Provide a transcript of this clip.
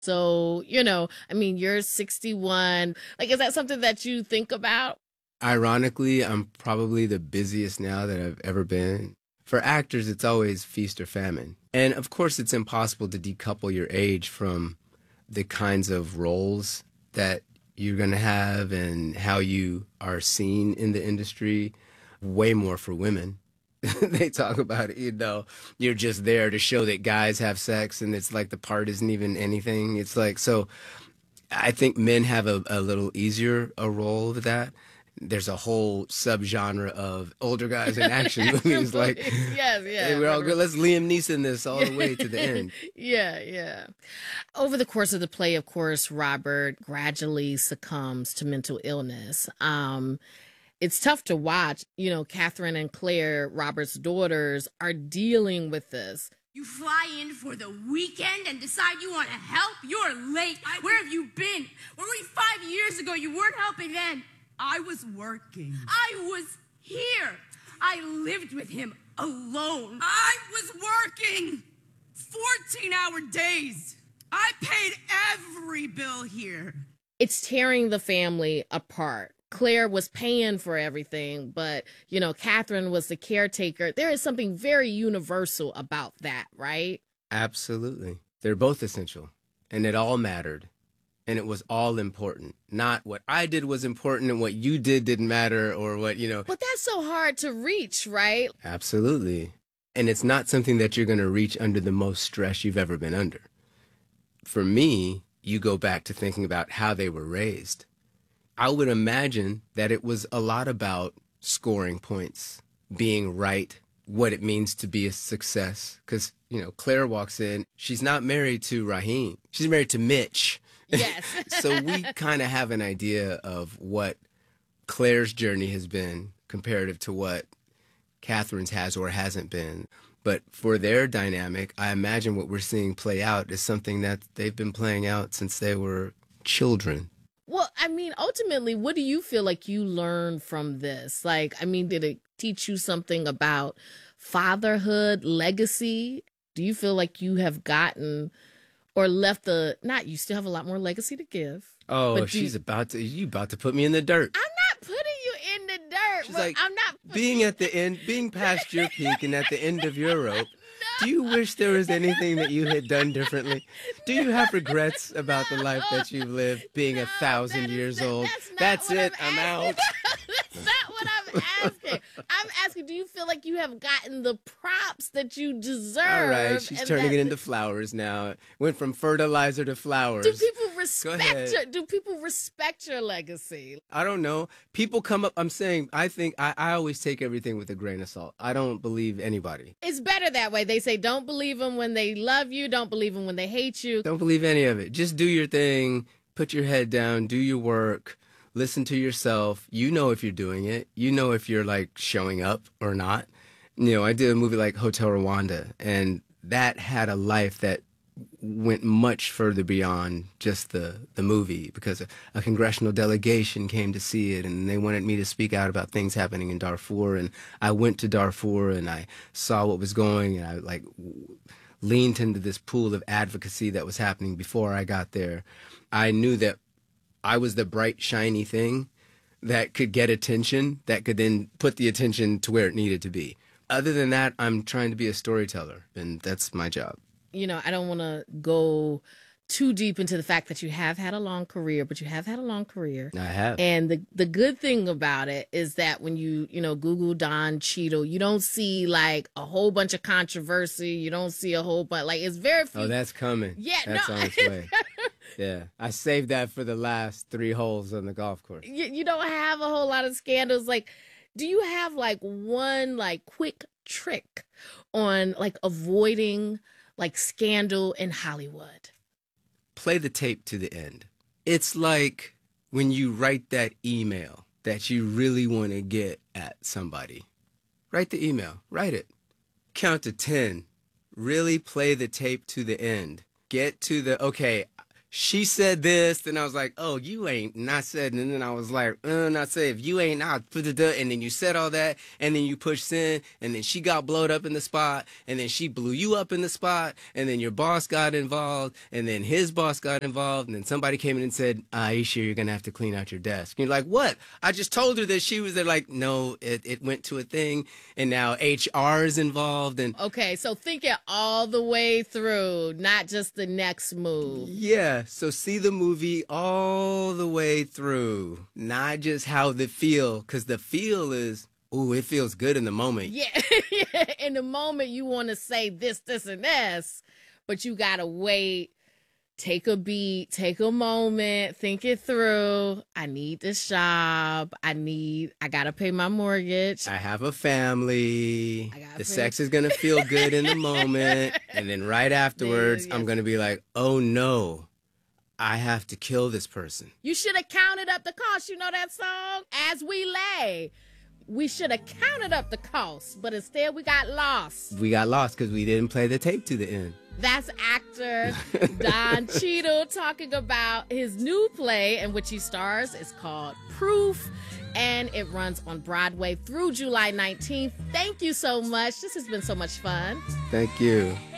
So, I mean, you're 61. Like, is that something that you think about? Ironically, I'm probably the busiest now that I've ever been. For actors, it's always feast or famine. And of course, it's impossible to decouple your age from the kinds of roles that you're going to have and how you are seen in the industry. Way more for women. They talk about it, you're just there to show that guys have sex, and it's like the part isn't even anything. It's like, so I think men have a little easier a role with that. There's a whole subgenre of older guys in action movies. Like, yes, yeah. hey, we're all good. Let's Liam Neeson this all the way to the end. Yeah, yeah. Over the course of the play, of course, Robert gradually succumbs to mental illness. It's tough to watch. Catherine and Claire, Robert's daughters, are dealing with this. You fly in for the weekend and decide you want to help? You're late. Where have you been? Where were you 5 years ago? You weren't helping then. I was working. I was here. I lived with him alone. I was working 14-hour days. I paid every bill here. It's tearing the family apart. Claire was paying for everything, but, Catherine was the caretaker. There is something very universal about that, right? Absolutely. They're both essential, and it all mattered, and it was all important. Not what I did was important and what you did didn't matter, or what. But that's so hard to reach, right? Absolutely. And it's not something that you're going to reach under the most stress you've ever been under. For me, you go back to thinking about how they were raised. I would imagine that it was a lot about scoring points, being right, what it means to be a success. Because, Claire walks in, she's not married to Raheem. She's married to Mitch. Yes. So we kind of have an idea of what Claire's journey has been comparative to what Catherine's has or hasn't been. But for their dynamic, I imagine what we're seeing play out is something that they've been playing out since they were children. Well, I mean, ultimately, what do you feel like you learned from this? Like, I mean, did it teach you something about fatherhood, legacy? Do you feel like you have gotten or left you still have a lot more legacy to give? Oh, you about to put me in the dirt. I'm not putting you in the dirt. She's like, I'm not being at the end, being past your peak and at the end of your rope. Do you wish there was anything that you had done differently? Do you have regrets about the life that you've lived, being 1,000 years old? That's it. I'm out. That's not what I'm asking. I'm asking, do you feel like you have gotten the props that you deserve? All right, she's turning it into flowers now. Went from fertilizer to flowers. Do people respect your legacy? I don't know. People come up. I think I always take everything with a grain of salt. I don't believe anybody. It's better that way. They say don't believe them when they love you. Don't believe them when they hate you. Don't believe any of it. Just do your thing. Put your head down. Do your work. Listen to yourself. You know if you're doing it. You know if you're like showing up or not. I did a movie like Hotel Rwanda, and that had a life that went much further beyond just the movie, because a congressional delegation came to see it, and they wanted me to speak out about things happening in Darfur. And I went to Darfur and I saw what was going, and I leaned into this pool of advocacy that was happening before I got there. I knew that I was the bright, shiny thing that could get attention, that could then put the attention to where it needed to be. Other than that, I'm trying to be a storyteller, and that's my job. I don't want to go too deep into the fact that you have had a long career, but you have had a long career. I have. And the good thing about it is that when you Google Don Cheadle, you don't see like a whole bunch of controversy. You don't see a whole bunch, it's very few. Oh, that's coming. Yeah, that's on its way. Yeah, I saved that for the last 3 holes on the golf course. You don't have a whole lot of scandals. Do you have one quick trick on avoiding scandal in Hollywood? Play the tape to the end. It's like when you write that email that you really want to get at somebody. Write the email. Write it. Count to 10. Really play the tape to the end. Get to okay, she said this, then I was like, oh, you ain't not said, and then I was like, not say, if you ain't not, and then you said all that, and then you pushed send, and then she got blowed up in the spot, and then she blew you up in the spot, and then your boss got involved, and then his boss got involved, and then somebody came in and said, are you sure you're gonna have to clean out your desk? And you're like, what? I just told her that she was there. Like, no, it went to a thing, and now HR is involved, and Okay, so think it all the way through, not just the next move. yeah, so see the movie all the way through, not just how the feel, because the feel is, ooh, it feels good in the moment. Yeah, yeah. In the moment, you want to say this, and this, but you got to wait, take a beat, take a moment, think it through. I need this job. I got to pay my mortgage. I have a family. gotta The pay- sex is going to feel good in the moment. And then right afterwards, Yes. I'm going to be like, oh no, I have to kill this person. You should have counted up the cost. You know that song? As We Lay. We should have counted up the cost, but instead we got lost. We got lost because we didn't play the tape to the end. That's actor Don Cheadle talking about his new play in which he stars. It's called Proof, and it runs on Broadway through July 19th. Thank you so much. This has been so much fun. Thank you.